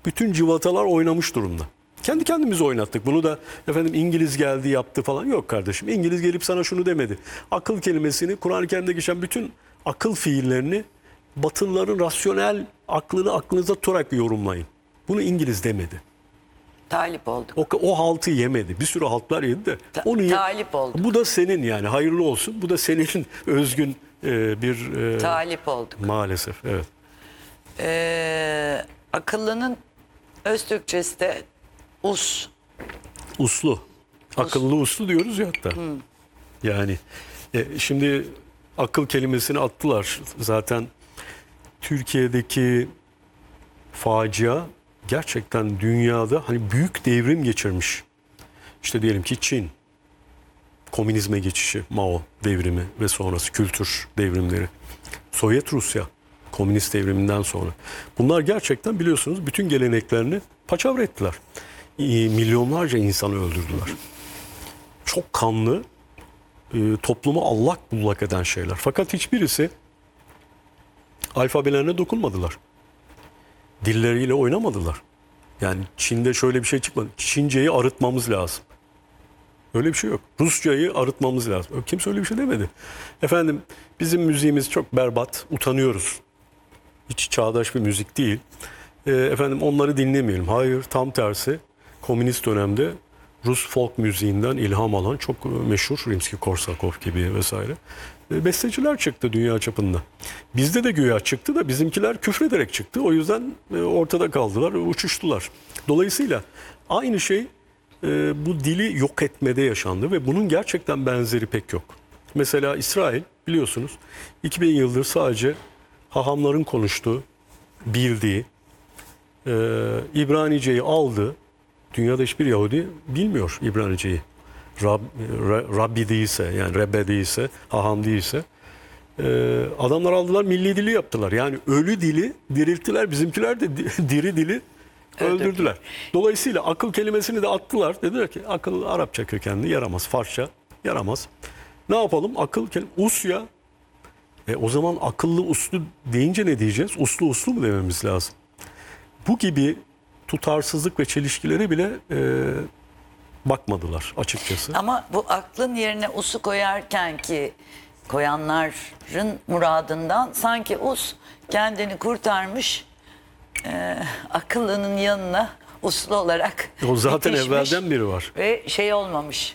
bütün cıvatalar oynamış durumda. Kendi kendimizi oynattık. Bunu da efendim İngiliz geldi yaptı falan. Yok kardeşim. İngiliz gelip sana şunu demedi. Akıl kelimesini, Kur'an-ı Kerim'de geçen bütün akıl fiillerini Batılıların rasyonel aklını aklınıza tutarak yorumlayın. Bunu İngiliz demedi. Talip olduk. O haltı yemedi. Bir sürü haltlar yedi de. Talip olduk. Bu da senin yani hayırlı olsun. Bu da senin özgün bir... Talip olduk. Maalesef evet. Akıllının öz Türkçesi de Uslu. Akıllı uslu diyoruz ya hatta. Yani şimdi akıl kelimesini attılar. Zaten Türkiye'deki facia gerçekten dünyada hani büyük devrim geçirmiş. İşte diyelim ki Çin, komünizme geçişi, Mao devrimi ve sonrası kültür devrimleri. Sovyet Rusya, komünist devriminden sonra. Bunlar gerçekten biliyorsunuz bütün geleneklerini paçavra ettiler. Milyonlarca insanı öldürdüler. Çok kanlı, toplumu allak bullak eden şeyler. Fakat hiçbirisi alfabelerine dokunmadılar. Dilleriyle oynamadılar. Yani Çin'de şöyle bir şey çıkmadı. Çinceyi arıtmamız lazım. Öyle bir şey yok. Rusçayı arıtmamız lazım. Kimse öyle bir şey demedi. Efendim bizim müziğimiz çok berbat. Utanıyoruz. Hiç çağdaş bir müzik değil. Efendim onları dinlemeyelim. Hayır, tam tersi. Komünist dönemde Rus folk müziğinden ilham alan çok meşhur Rimski-Korsakov gibi vesaire besteciler çıktı dünya çapında. Bizde de güya çıktı da bizimkiler küfrederek çıktı. O yüzden ortada kaldılar, uçuştular. Dolayısıyla aynı şey bu dili yok etmede yaşandı ve bunun gerçekten benzeri pek yok. Mesela İsrail biliyorsunuz 2000 yıldır sadece hahamların konuştuğu, bildiği İbranice'yi aldı. Dünyada hiçbir Yahudi bilmiyor İbranice'yi. Rabbi değilse, yani Rebbe değilse, haham değilse. Adamlar aldılar, milli dili yaptılar. Yani ölü dili dirilttiler. Bizimkiler de diri dili öldürdüler. Dolayısıyla akıl kelimesini de attılar. Dediler ki akıl Arapça kökenli, yaramaz. Farsça yaramaz. Ne yapalım? Akıl kelimesi. Usya. O zaman akıllı uslu deyince ne diyeceğiz? Uslu uslu mu dememiz lazım? Bu gibi tutarsızlık ve çelişkilere bile bakmadılar açıkçası. Ama bu aklın yerine usu koyarken ki koyanların muradından sanki us kendini kurtarmış, akıllının yanına uslu olarak O zaten yetişmiş evvelden biri var. ve şey olmamış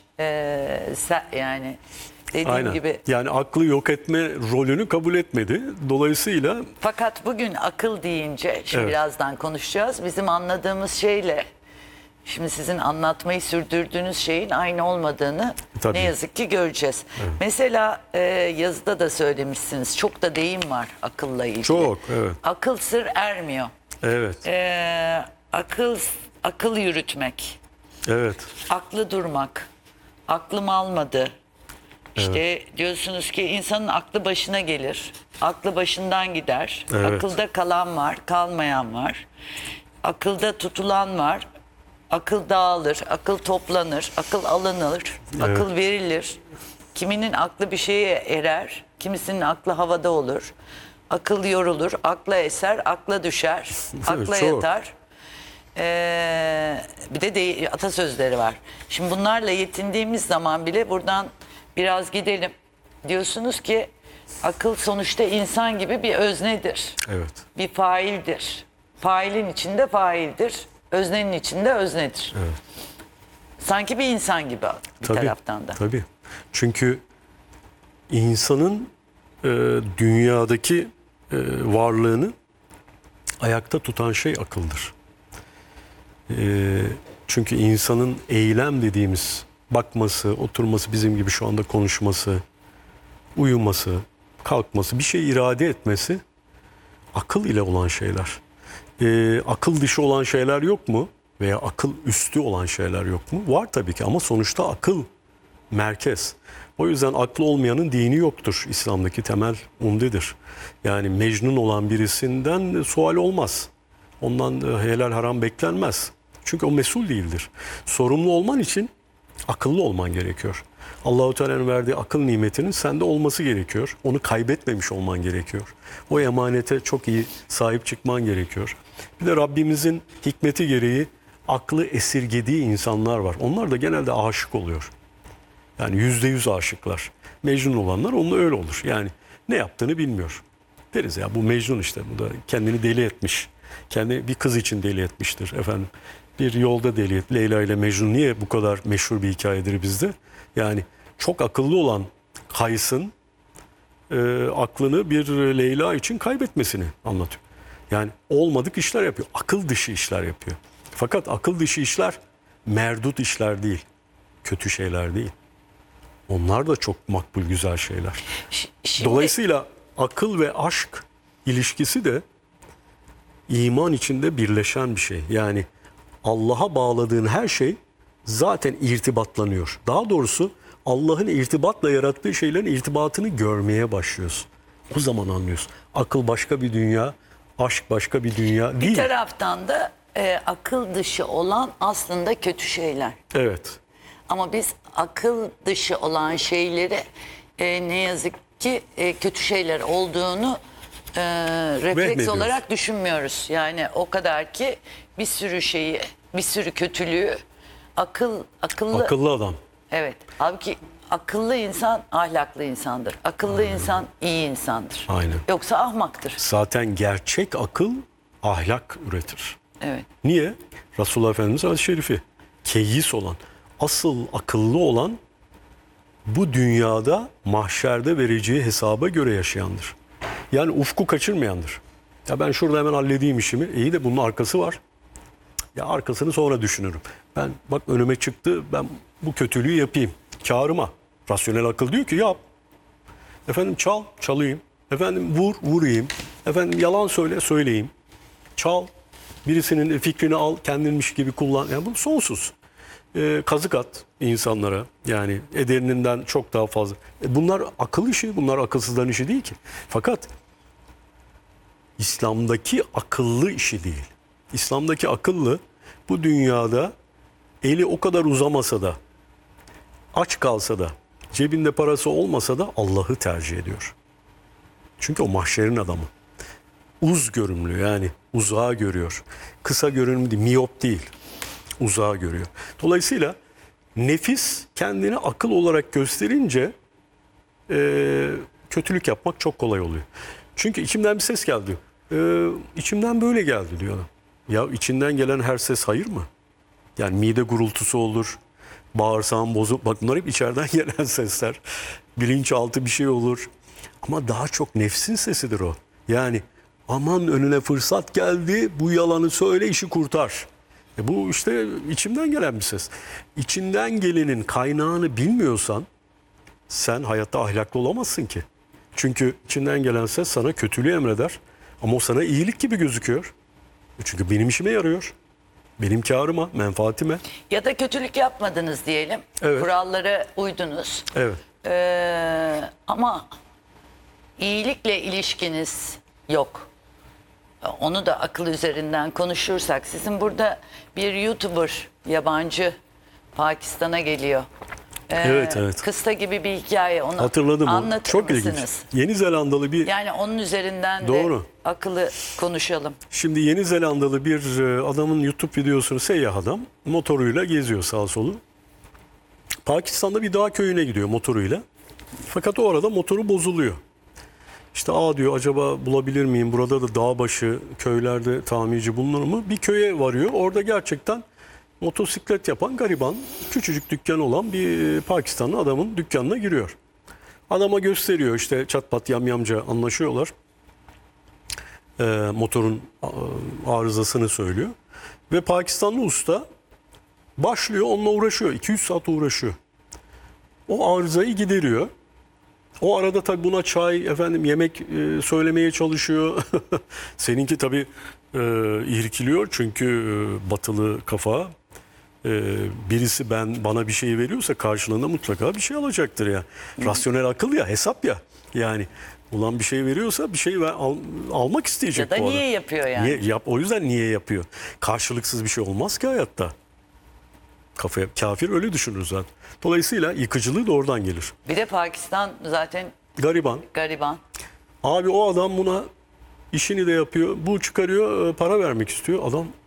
yani dediğim Aynen. gibi. Yani aklı yok etme rolünü kabul etmedi. Dolayısıyla Fakat bugün akıl deyince şimdi Evet. birazdan konuşacağız. Bizim anladığımız şeyle şimdi sizin anlatmayı sürdürdüğünüz şeyin aynı olmadığını Tabii. ne yazık ki göreceğiz. Evet. Mesela yazıda da söylemişsiniz. Çok da deyim var akılla ilgili. Çok, evet. Akıl sır ermiyor. evet. Akıl yürütmek, Evet. aklı durmak, aklım almadı. İşte diyorsunuz ki insanın aklı başına gelir. Aklı başından gider. Evet. Akılda kalan var, kalmayan var. Akılda tutulan var. Akıl dağılır, akıl toplanır, akıl alınır, akıl verilir. Kiminin aklı bir şeye erer, kimisinin aklı havada olur. Akıl yorulur, akla eser, akla düşer, akla çok. yatar. Bir de atasözleri var. Şimdi bunlarla yetindiğimiz zaman bile buradan biraz gidelim. Diyorsunuz ki akıl sonuçta insan gibi bir öznedir. Evet. Bir faildir. Failin içinde faildir. Öznenin içinde öznedir. Evet. Sanki bir insan gibi bir taraftan da. Tabii. Çünkü insanın dünyadaki varlığını ayakta tutan şey akıldır. Çünkü insanın eylem dediğimiz bakması, oturması, bizim gibi şu anda konuşması, uyuması, kalkması, bir şey irade etmesi akıl ile olan şeyler. Akıl dışı olan şeyler yok mu? Veya akıl üstü olan şeyler yok mu? Var tabii ki ama sonuçta akıl merkez. O yüzden aklı olmayanın dini yoktur. İslam'daki temel umdedir. Yani mecnun olan birisinden sual olmaz. Ondan helal haram beklenmez. Çünkü o mesul değildir. Sorumlu olman için akıllı olman gerekiyor. Allahu Teala'nın verdiği akıl nimetinin sende olması gerekiyor. Onu kaybetmemiş olman gerekiyor. O emanete çok iyi sahip çıkman gerekiyor. Bir de Rabbimizin hikmeti gereği aklı esirgediği insanlar var. Onlar da genelde aşık oluyor. Yani %100 aşıklar. Mecnun olanlar onunla öyle olur. Yani ne yaptığını bilmiyor. Deriz ya bu Mecnun işte. Bu da kendini deli etmiş. Kendi bir kız için deli etmiştir efendim. Bir yolda deli et. Leyla ile Mecnun niye bu kadar meşhur bir hikayedir bizde? Yani çok akıllı olan Kays'ın aklını bir Leyla için kaybetmesini anlatıyor. Yani olmadık işler yapıyor. Akıl dışı işler yapıyor. Fakat akıl dışı işler merdut işler değil. Kötü şeyler değil. Onlar da çok makbul güzel şeyler. Şimdi, Dolayısıyla akıl ve aşk ilişkisi de iman içinde birleşen bir şey. Yani Allah'a bağladığın her şey zaten irtibatlanıyor. Daha doğrusu Allah'ın irtibatla yarattığı şeylerin irtibatını görmeye başlıyorsun. O zaman anlıyorsun. Akıl başka bir dünya, aşk başka bir dünya değil. bir taraftan da akıl dışı olan aslında kötü şeyler. Evet. Ama biz akıl dışı olan şeyleri ne yazık ki kötü şeyler olduğunu refleks Vehmediyoruz. olarak düşünmüyoruz. Yani o kadar ki bir sürü şeyi, bir sürü kötülüğü akıllı. Akıllı adam. Evet. Halbuki akıllı insan ahlaklı insandır. Akıllı insan iyi insandır. Aynen. Yoksa ahmaktır. Zaten gerçek akıl ahlak üretir. Evet. Niye? Resulullah Efendimiz hadis-i şerifi. Keyyis olan, asıl akıllı olan bu dünyada mahşerde vereceği hesaba göre yaşayandır. Yani ufku kaçırmayandır. Ya ben şurada hemen halledeyim işimi. İyi de bunun arkası var. Ya arkasını sonra düşünürüm. Ben bak önüme çıktı, ben bu kötülüğü yapayım. Kârıma. Rasyonel akıl diyor ki yap. Efendim çal, çalayım. Efendim vur, vurayım. Efendim yalan söyle, söyleyeyim. Çal. Birisinin fikrini al, kendinmiş gibi kullan. Yani bu sonsuz. Kazık at insanlara. Yani ederinden çok daha fazla. Bunlar akıl işi, bunlar akılsızların işi değil ki. Fakat İslam'daki akıllı işi değil. İslam'daki akıllı bu dünyada eli o kadar uzamasa da, aç kalsa da, cebinde parası olmasa da Allah'ı tercih ediyor. Çünkü o mahşerin adamı. Uz görünümlü, yani uzağa görüyor. Kısa görünümlü değil, miyop değil. Uzağa görüyor. Dolayısıyla nefis kendini akıl olarak gösterince kötülük yapmak çok kolay oluyor. Çünkü içimden bir ses geldi. İçimden böyle geldi diyor adam. Ya içinden gelen her ses hayır mı? Yani mide gurultusu olur, bağırsağın bozuk. Bak bunlar hep içeriden gelen sesler. Bilinçaltı bir şey olur. Ama daha çok nefsin sesidir o. Yani aman önüne fırsat geldi, bu yalanı söyle, işi kurtar. Bu işte içimden gelen bir ses. İçinden gelenin kaynağını bilmiyorsan sen hayatta ahlaklı olamazsın ki. Çünkü içinden gelen ses sana kötülüğü emreder. Ama o sana iyilik gibi gözüküyor. Çünkü benim işime yarıyor. Benim kârıma, menfaatime. Ya da kötülük yapmadınız diyelim. Evet. Kurallara uydunuz. Evet. Ama iyilikle ilişkiniz yok. Onu da akıl üzerinden konuşursak, sizin burada bir YouTuber yabancı Pakistan'a geliyor. Evet, evet. Kısta gibi bir hikaye, onu Hatırladım onu. anlatır Çok mısınız? ilginç. Yeni Zelandalı bir... Yani onun üzerinden Doğru. de akıllı konuşalım. Şimdi Yeni Zelandalı bir adamın YouTube videosunu, seyyah adam motoruyla geziyor sağa solu. Pakistan'da bir dağ köyüne gidiyor motoruyla. Fakat o arada motoru bozuluyor. İşte diyor acaba bulabilir miyim? Burada da dağ başı köylerde tamirci bulunur mu? Bir köye varıyor. Orada gerçekten motosiklet yapan gariban, küçücük dükkan olan bir Pakistanlı adamın dükkanına giriyor. Adama gösteriyor, işte çat pat yamyamca anlaşıyorlar. Motorun arızasını söylüyor. Ve Pakistanlı usta başlıyor, onunla uğraşıyor. 200 saat uğraşıyor. O arızayı gideriyor. O arada tabii buna çay, yemek söylemeye çalışıyor. Seninki tabii irkiliyor çünkü batılı kafa. Birisi bana bir şey veriyorsa karşılığında mutlaka bir şey alacaktır ya. Rasyonel akıl ya, hesap ya. Yani ulan bir şey veriyorsa bir şey almak isteyecek Ya da bu niye adam. yapıyor yani? O yüzden niye yapıyor? Karşılıksız bir şey olmaz ki hayatta. Kafaya kafir öyle düşünür zaten. Dolayısıyla yıkıcılığı da oradan gelir. Bir de Pakistan zaten Gariban. gariban. Abi o adam buna işini de yapıyor. Bu çıkarıyor, para vermek istiyor. Adam